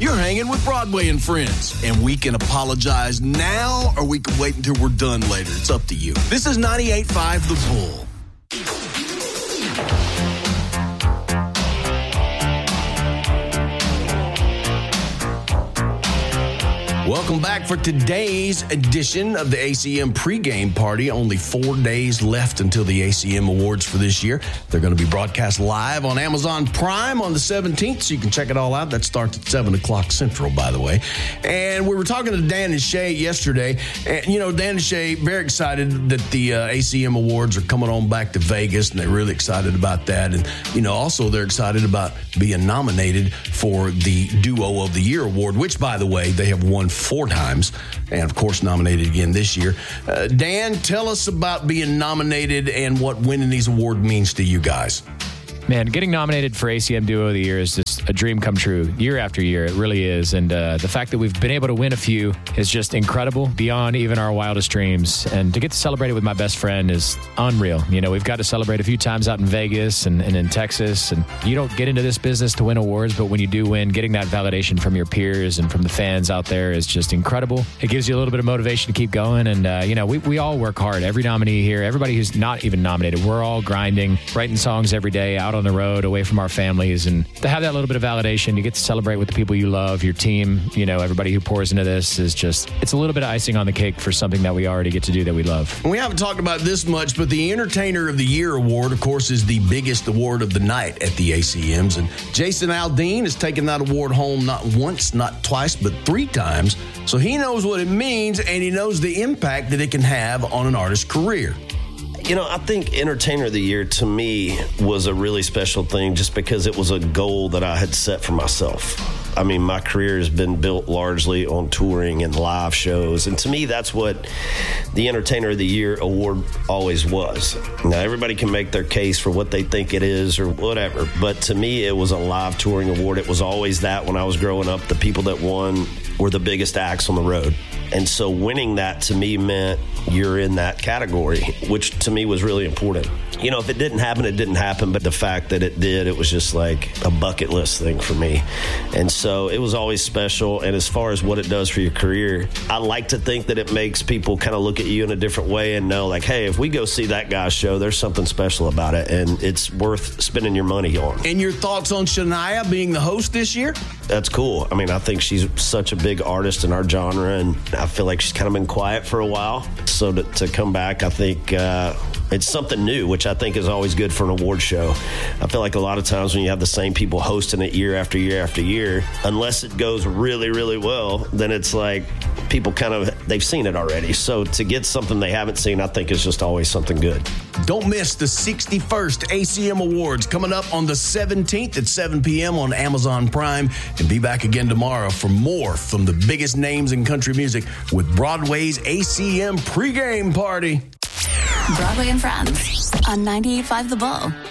You're hanging with Broadway and Friends, and we can apologize now or we can wait until we're done later. It's up to you. This is 98.5 The Bull. Welcome back for today's edition of the ACM pregame party. Only 4 days left until the ACM Awards for this year. They're going to be broadcast live on Amazon Prime on the 17th, so you can check it all out. That starts at 7 o'clock Central, by the way. And we were talking to Dan and Shay yesterday. And, you know, Dan and Shay, very excited that the ACM Awards are coming on back to Vegas, and they're really excited about that. And, you know, also they're excited about being nominated for the Duo of the Year award, which, by the way, they have won 4 times, and of course nominated again this year. Dan, tell us about being nominated and what winning these awards means to you guys. Man, getting nominated for ACM Duo of the Year is just a dream come true year after year. It really is. And the fact that we've been able to win a few is just incredible, beyond even our wildest dreams. And to get to celebrate it with my best friend is unreal. You know, we've got to celebrate a few times out in Vegas and in Texas. And you don't get into this business to win awards, but when you do win, getting that validation from your peers and from the fans out there is just incredible. It gives you a little bit of motivation to keep going. And, you know, we all work hard. Every nominee here, everybody who's not even nominated, we're all grinding, writing songs every day, out on the road, away from our families. And to have that little bit of validation, you get to celebrate with the people you love, your team, you know, everybody who pours into this is just, it's a little bit of icing on the cake for something that we already get to do that we love. We haven't talked about this much, but the Entertainer of the Year award, of course, is the biggest award of the night at the ACMs. And Jason Aldean has taken that award home not once, not twice, but 3 times. So he knows what it means, and he knows the impact that it can have on an artist's career. You know, I think Entertainer of the Year to me was a really special thing just because it was a goal that I had set for myself. I mean, my career has been built largely on touring and live shows. And to me, that's what the Entertainer of the Year award always was. Now, everybody can make their case for what they think it is or whatever. But to me, it was a live touring award. It was always that when I was growing up. The people that won were the biggest acts on the road. And so winning that to me meant you're in that category, which to me was really important. You know, if it didn't happen, it didn't happen. But the fact that it did, it was just like a bucket list thing for me. And so it was always special. And as far as what it does for your career, I like to think that it makes people kind of look at you in a different way and know, like, hey, if we go see that guy's show, there's something special about it. And it's worth spending your money on. And your thoughts on Shania being the host this year? That's cool. I mean, I think she's such a big artist in our genre, and I feel like she's kind of been quiet for a while. So to come back, I think it's something new, which I think is always good for an award show. I feel like a lot of times when you have the same people hosting it year after year after year, unless it goes really, really well, then it's like people they've seen it already. So to get something they haven't seen, I think is just always something good. Don't miss the 61st ACM Awards coming up on the 17th at 7 p.m. on Amazon Prime. And be back again tomorrow for more from the biggest names in country music with Broadway's ACM pregame party. Broadway and Friends on 98.5 The Bull.